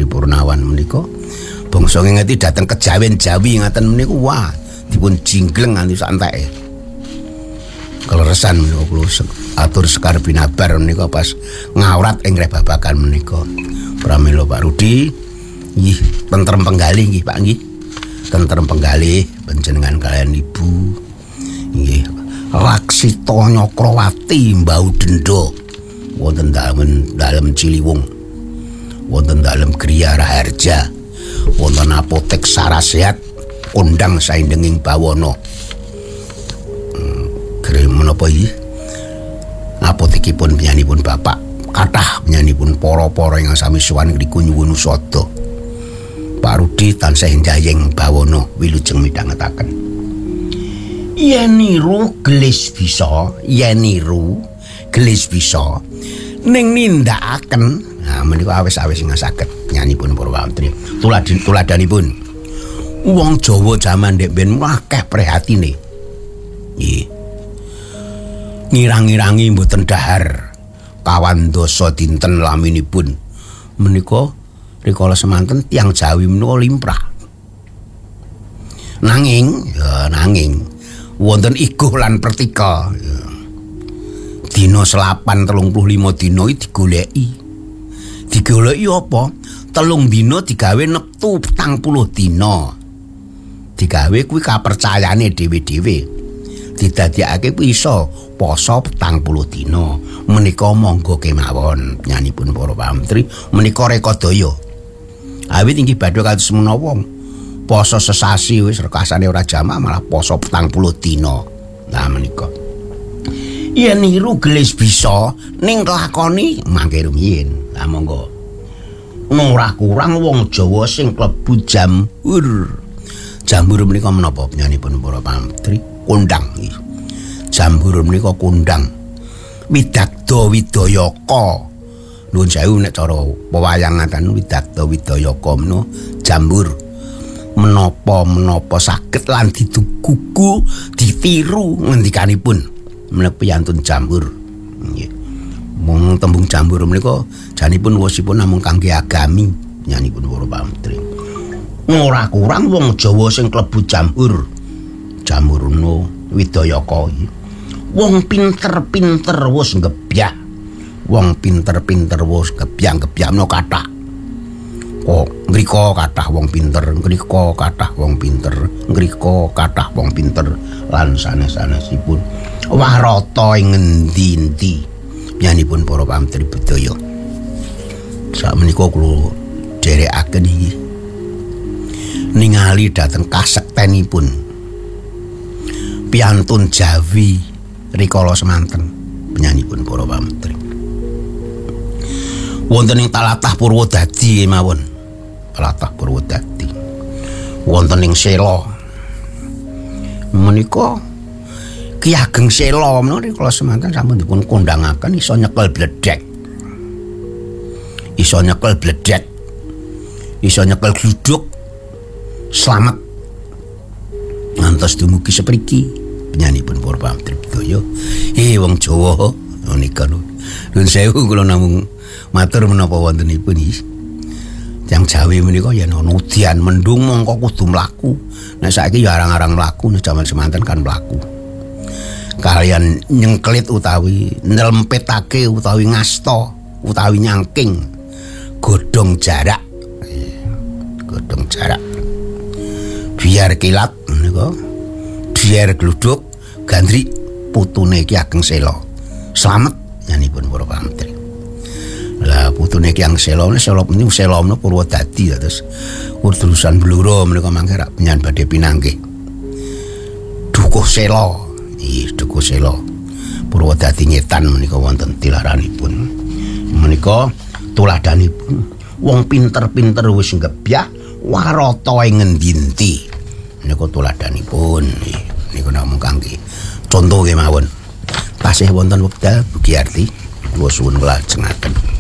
Rudi Purnawan menika bangsa ngeti dateng kejawen Jawi ngaten menika wah dipun jinggleng nganti sak enteke. Keleresan menika kula atur sekar binabar menika pas ngawrat ing babagan menika. Pramila Pak Rudi, nggih tentrem penggalih nggih Pak nggih. Tentrem penggalih panjenengan kalian Ibu. Nggih. Laksita Nyakrawati Mbau Denda wonten dalem Ciliwung. Wonten dalem Griya Raharja. Wonten apotek Sarasehat kondang saindenging bawana. Kira menapa iki? Apotekipun penyanipun Bapak, kathah penyanipun para-para ingkang sami sowan ngriku nyuwun usada. Pak Rudi tansah njayeng bawana wilujeng midhangetaken. Yen niru gelis bisa, ning nindakaken. Nah menika awis-awis sing saged nyanipun para pamtri. Tuladanipun wong Jawa jaman ndek ben akeh prihatine. Nggih. Ngirang-irangi mboten dahar kawan dasa dinten laminipun. Menika rikala semanten tiyang Jawi menika limprah. Nanging wonten iguh lan pertika. Dina selapan 35 dina digoleki. Digoleki apa? 3 dina digawe neptu 40 dina. Digawe kuwi kapercayane dhewe-dhewe. Didadekake kuwi iso poso 40 dina. Menika monggo kemawon nyanipun para pamtri menika rekodaya. Awit inggih badhe kados menawa poso sesasi wis rekasane ora jamak malah poso 40 dina. Nah menika. Yen niru gelis bisa ning kelakoni mangke rumiyin. Lah monggo. Ora kurang wong Jawa sing klebu jambur. Jambur menika menapa penyanipun para pamtri? Kondang. Jambur menika kondang. Widakda Widayaka. Nuwun sewu nek cara pewayangan Widakda Widayaka menika jambur. Menapa saged lan ditukuku ditiru ngendikanipun menepiyantun jambur. Nggih. Mung tembung jambur menika janipun wosipun namung kangge agami nyanipun para pamtri. Ora kurang wong Jawa sing klebu jambur. Jamurna Widayaka iki. Wong pinter-pinter wis ngebyah. Wong pinter-pinter wis gebyang-gebyang menika kathah. Kok ngrika kathah wong pinter, ngrika kathah wong pinter, ngrika kathah wong pinter lan sanes-sanesipun warata ing ngendi-endi nyanipun para pamtri budaya. Sakmenika kula dherekaken iki ningali dhateng kasektenipun piantun Jawi rikala semanten penyanipun para pamtri. Wonten ing Talatah Purwodadi mawon. Talatah Purwodadi. Wonten ing Sela. Menika Ki Ageng Sela menika rikala semanten sampun dipun kondangaken iso nyekel bledek. Iso nyekel bledek. Iso nyekel gluduk. Slamet. Ngantos dumugi sepriki penyanipun para pamtri budaya. Wong Jawa menika nuwun sewu kula namung matur menapa wontenipun iki. Tiyang Jawi menika yen ana udian mendung mongko kudu mlaku. Nek saiki ya arang-arang mlaku nek jaman semanten kan mlaku. Kalian nyengklit utawi nylempetake utawi ngasta utawi nyangking godhong jarak. Godhong jarak. Biar kilat menika. Biar gluduk gandri putune Ki Ageng Sela. Slamet nyanipun para pamtri. Lah putune Ki Ageng Sela menika Sela menika Purwodadi terus urusan Blora menika mangke rak penyan badhe pinanggih. Dukuh Sela. Nggih, Dukuh Sela. Purwodadi ngetan menika wonten tilaranipun. Menika tuladanipun wong pinter-pinter wis ngebyah warata ing ngendi-endi. Menika tuladanipun. Niku namung kangge contoh kemawon. Tasih wonten wekdal Bugi Arti kula suwun lajengaken.